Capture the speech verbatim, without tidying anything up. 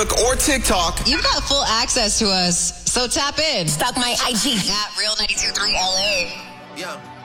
or TikTok. You've got full access to us, so tap in. Stalk my I G At Real ninety-two point three L A. Yeah.